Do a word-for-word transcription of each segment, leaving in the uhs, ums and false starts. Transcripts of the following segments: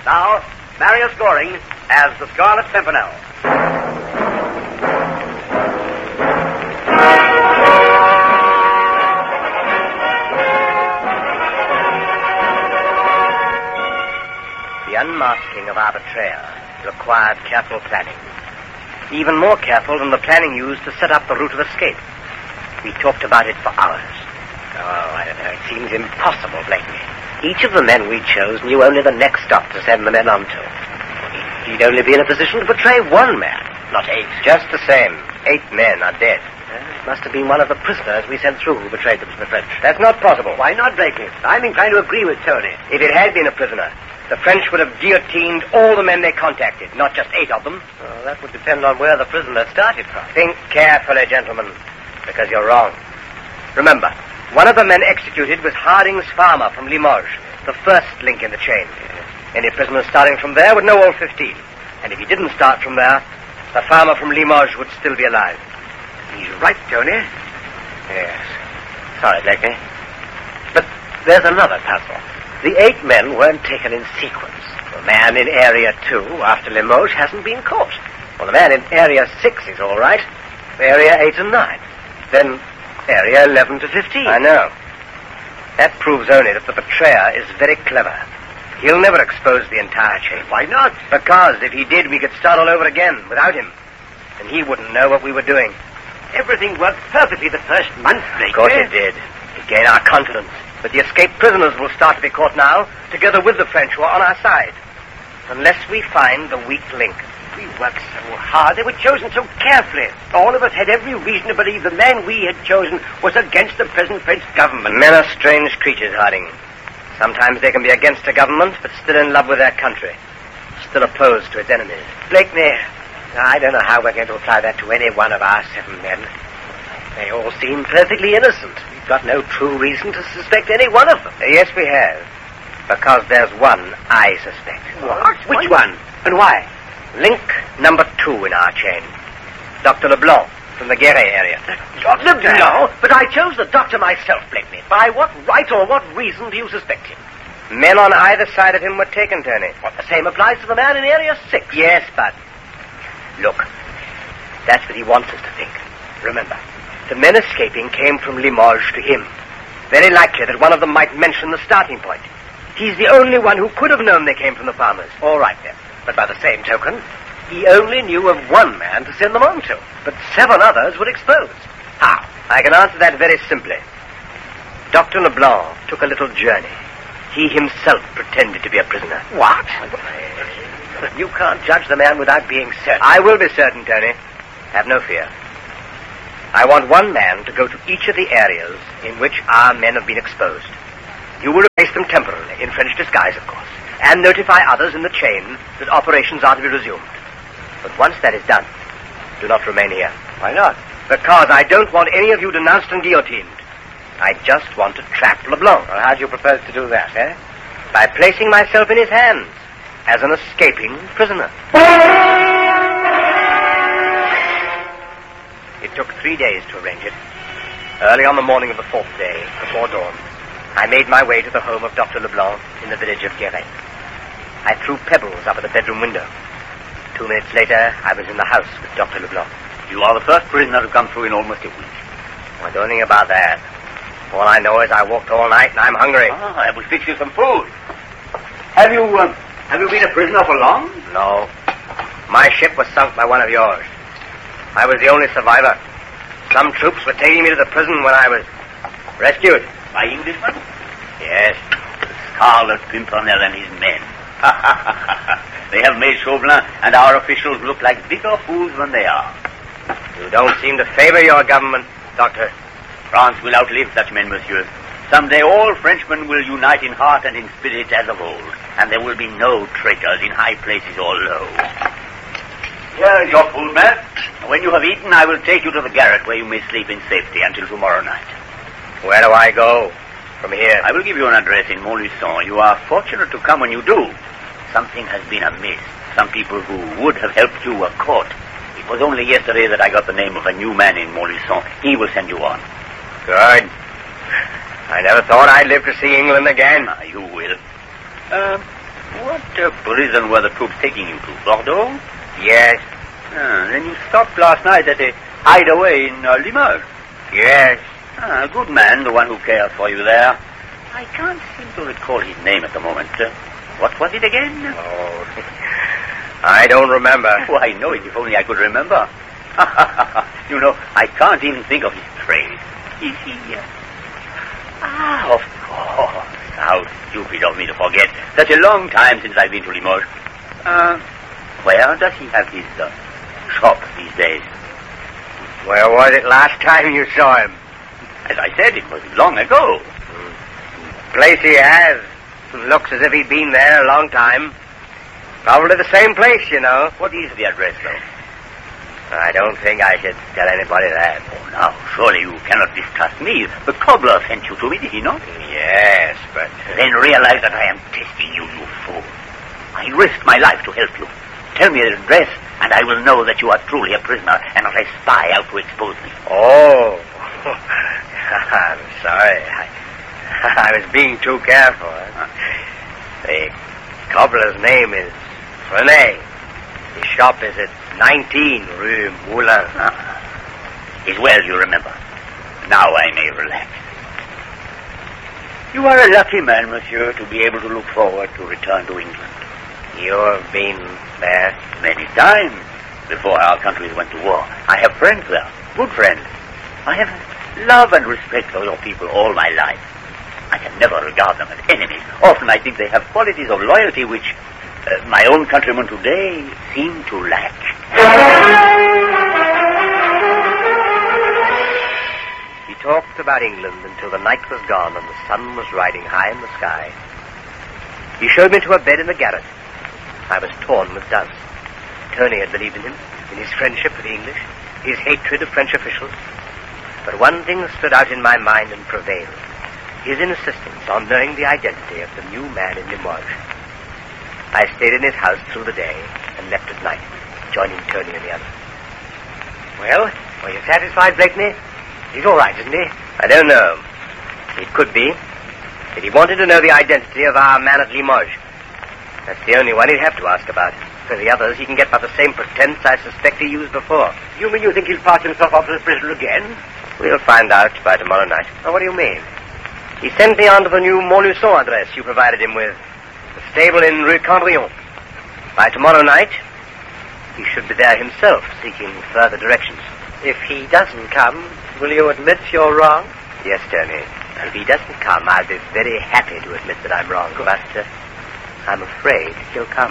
Now, Marius Goring as the Scarlet Pimpernel. The unmasking of our betrayer required careful planning. Even more careful than the planning used to set up the route of escape. We talked about it for hours. Oh, I don't know. It seems impossible, Blakeney. Each of the men we chose knew only the next stop to send the men on to. He'd only be in a position to betray one man, not eight. Just the same. Eight men are dead. Uh, it must have been one of the prisoners we sent through who betrayed them to the French. That's not possible. Why not, Blakeney? I'm inclined to agree with Tony. If it had been a prisoner, the French would have guillotined all the men they contacted, not just eight of them. Well, that would depend on where the prisoner started from. Think carefully, gentlemen, because you're wrong. Remember, one of the men executed was Harding's farmer from Limoges, the first link in the chain. Any prisoner starting from there would know all fifteen. And if he didn't start from there, the farmer from Limoges would still be alive. He's right, Tony. Yes. Sorry, Blakeney. But there's another puzzle. The eight men weren't taken in sequence. The man in Area two, after Limoges, hasn't been caught. Well, the man in Area six is all right. Area eight and nine. Then Area eleven to fifteen. I know. That proves only that the betrayer is very clever. He'll never expose the entire chain. Why not? Because if he did, we could start all over again without him. And he wouldn't know what we were doing. Everything worked perfectly the first month, Blakeney. Of course it did. It gained our confidence. But the escaped prisoners will start to be caught now, together with the French who are on our side. Unless we find the weak link. We worked so hard. They were chosen so carefully. All of us had every reason to believe the man we had chosen was against the present French government. Men are strange creatures, Harding. Sometimes they can be against a government, but still in love with their country. Still opposed to its enemies. Blakeney, I don't know how we're going to apply that to any one of our seven men. They all seem perfectly innocent. We've got no true reason to suspect any one of them. Yes, we have. Because there's one I suspect. What? Which one? And why? Link number two in our chain. Doctor Leblanc from the Guéret area. Doctor Leblanc? But I chose the doctor myself, Blakeney. By what right or what reason do you suspect him? Men on either side of him were taken, Tony. What, the same applies to the man in Area six? Yes, but... Look, that's what he wants us to think. Remember, the men escaping came from Limoges to him. Very likely that one of them might mention the starting point. He's the only one who could have known they came from the farmers. All right, then. But by the same token, he only knew of one man to send them on to. But seven others were exposed. How? I can answer that very simply. Doctor Leblanc took a little journey. He himself pretended to be a prisoner. What? You can't judge the man without being certain. I will be certain, Tony. Have no fear. I want one man to go to each of the areas in which our men have been exposed. You will replace them temporarily, in French disguise, of course, and notify others in the chain that operations are to be resumed. But once that is done, do not remain here. Why not? Because I don't want any of you denounced and guillotined. I just want to trap Leblanc. Well, how do you propose to do that, eh? By placing myself in his hands as an escaping prisoner. It took three days to arrange it. Early on the morning of the fourth day, before dawn, I made my way to the home of Doctor Leblanc in the village of Guéret. I threw pebbles up at the bedroom window. Two minutes later, I was in the house with Doctor Leblanc. You are the first prisoner to come through in almost a week. I don't think about that. All I know is I walked all night and I'm hungry. Ah, I will fix you some food. Have you, uh, have you been a prisoner for long? No. My ship was sunk by one of yours. I was the only survivor. Some troops were taking me to the prison when I was rescued. By Englishmen? Yes. The Scarlet Pimpernel and his men. They have made Chauvelin and our officials look like bigger fools than they are. You don't seem to favor your government, Doctor. France will outlive such men, monsieur. Someday all Frenchmen will unite in heart and in spirit as of old, and there will be no traitors in high places or low. Here is your food, man. When you have eaten, I will take you to the garret where you may sleep in safety until tomorrow night. Where do I go from here? I will give you an address in Montluçon. You are fortunate to come when you do. Something has been amiss. Some people who would have helped you were caught. It was only yesterday that I got the name of a new man in Montluçon. He will send you on. Good. I never thought I'd live to see England again. Ah, you will. Uh, What uh, prison were the troops taking you to? Bordeaux? Yes. Ah, then you stopped last night at a hideaway in uh, Limoges. Yes. Ah, a good man, the one who cares for you there. I can't seem to recall his name at the moment. Uh, what was it again? Oh, I don't remember. Oh, I know it, if only I could remember. You know, I can't even think of his trade. Is he... Uh... Ah, of course. How stupid of me to forget. Such a long time since I've been to Limoges. Uh, where does he have his uh, shop these days? Where was it last time you saw him? As I said, it was long ago. Place he has. Looks as if he'd been there a long time. Probably the same place, you know. What is the address, though? I don't think I should tell anybody that. Oh, now, surely you cannot distrust me. The cobbler sent you to me, did he not? Yes, but... Then realize that I am testing you, you fool. I risked my life to help you. Tell me the address, and I will know that you are truly a prisoner and not a spy out to expose me. Oh. I'm sorry. I, I was being too careful. The cobbler's name is René. His shop is at nineteen Rue Moulin. Ah, it's well you remember. Now I may relax. You are a lucky man, monsieur, to be able to look forward to return to England. You have been there? Many times. Before our countries went to war. I have friends there. Good friends. I have love and respect for your people all my life. I can never regard them as enemies. Often I think they have qualities of loyalty which uh, my own countrymen today seem to lack. We talked about England until the night was gone and the sun was riding high in the sky. He showed me to a bed in the garret. I was torn with dust. Tony had believed in him, in his friendship for the English, his hatred of French officials. But one thing stood out in my mind and prevailed. His insistence on knowing the identity of the new man in Limoges. I stayed in his house through the day and left at night, joining Tony and the others. Well, were you satisfied, Blakeney? He's all right, isn't he? I don't know. It could be. But he wanted to know the identity of our man at Limoges. That's the only one he'd have to ask about. For the others, he can get by the same pretense I suspect he used before. You mean you think he'll pass himself off as a prisoner again? We'll find out by tomorrow night. Oh, what do you mean? He sent me on to the new Montluçon address you provided him with. The stable in Rue Cambrillan. By tomorrow night, he should be there himself, seeking further directions. If he doesn't come, will you admit you're wrong? Yes, Tony. If he doesn't come, I'll be very happy to admit that I'm wrong. But uh, I'm afraid he'll come.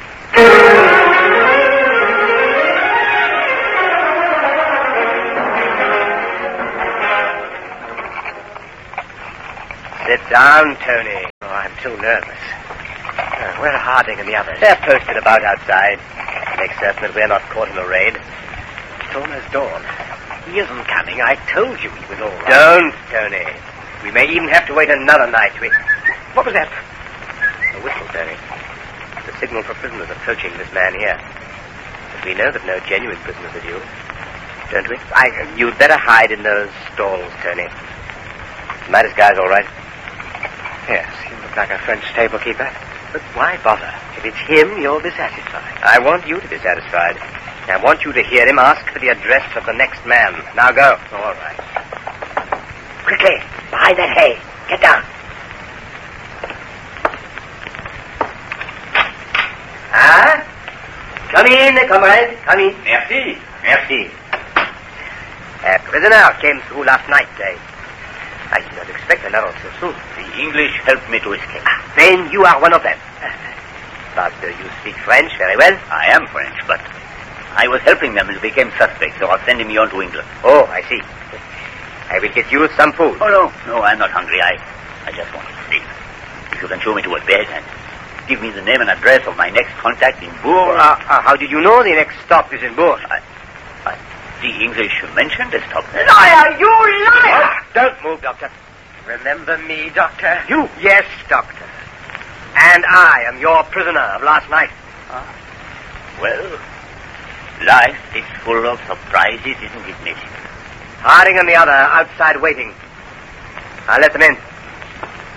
Sit down, Tony. Oh, I'm too nervous. Uh, where are Harding and the others? They're posted about outside. Make certain that we're not caught in a raid. It's almost dawn. He isn't coming. I told you he was all right. Don't, Tony. We may even have to wait another night. We... What was that? A whistle, Tony. The signal for prisoners approaching this man here. But we know that no genuine prisoners are due. Don't we? I, you'd better hide in those stalls, Tony. My disguise all right? Yes, you look like a French stable keeper. But why bother? If it's him, you'll be satisfied. I want you to be satisfied. I want you to hear him ask for the address of the next man. Now go. Oh, all right. Quickly, behind that hay. Get down. Ah? Come in, comrade. Come in. Merci. Merci. A prisoner came through last night, eh? I did not expect another so soon. The English helped me to escape. Ah, then you are one of them. But uh, you speak French very well? I am French, but I was helping them and became suspect, so are sending me on to England. Oh, I see. I will get you some food. Oh, no. No, I'm not hungry. I, I just want to sleep. If you can show me to a bed and give me the name and address of my next contact in Bourg. Uh, uh, how did you know the next stop is in Bourg? I, I, the English mentioned a stop there. Liar! You liar! Oh, don't move, Doctor. Remember me, Doctor? You? Yes, Doctor. And I am your prisoner of last night. Ah. Well, life is full of surprises, isn't it, Miss? Harding and the other outside waiting. I'll let them in.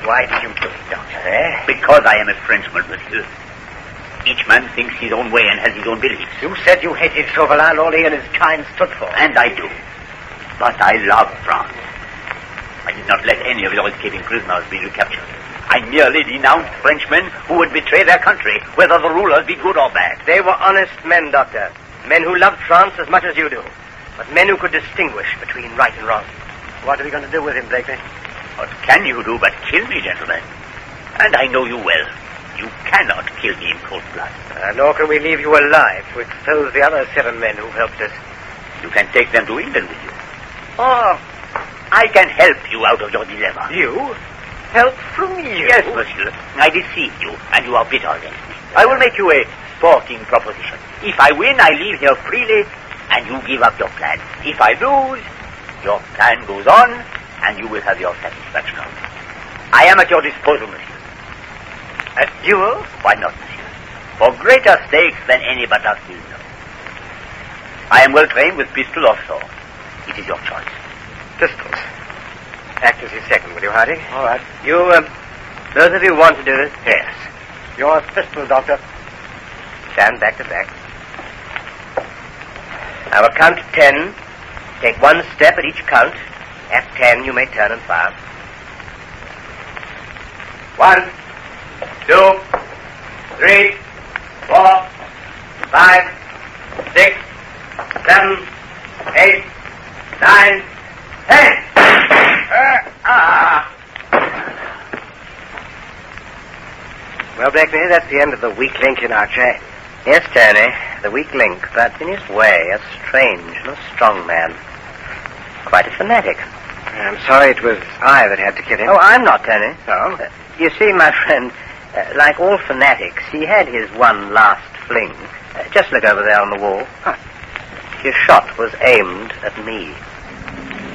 Why did you do it, Doctor, eh? Because I am a Frenchman, monsieur. Each man thinks his own way and has his own beliefs. You said you hated Chauvelin, all he and his kind stood for. And I do. But I love France. I did not let any of your escaping prisoners be recaptured. I merely denounced Frenchmen who would betray their country, whether the rulers be good or bad. They were honest men, Doctor. Men who loved France as much as you do. But men who could distinguish between right and wrong. What are we going to do with him, Blakeney? What can you do but kill me, gentlemen? And I know you well. You cannot kill me in cold blood. Uh, nor can we leave you alive to expose the other seven men who helped us. You can take them to England with you. Or I can help you out of your dilemma. You? Help from you? Yes, monsieur. I deceive you, and you are bitter against me. I will make you a sporting proposition. If I win, I leave here freely, and you give up your plan. If I lose, your plan goes on, and you will have your satisfaction. I am at your disposal, monsieur. A duel? Why not, monsieur? For greater stakes than any but us will know. I am well trained with pistol or sword. It is your choice. Pistols. Act as your second, will you, Hardy? All right. You, uh, those of you who want to do this? Yes. Your pistol, Doctor. Stand back to back. I will count to ten. Take one step at each count. At ten, you may turn and fire. One, two, three, four, five, six, seven, eight, nine, ten. Uh, ah. Well, Blakeney, that's the end of the weak link in our chain. Yes, Tony, the weak link, but in his way, a strange and a strong man. Quite a fanatic. I'm sorry it was I that had to kill him. Oh, I'm not, Tony. Oh? Uh, you see, my friend, uh, like all fanatics, he had his one last fling. Uh, just look over there on the wall. Huh. His shot was aimed at me.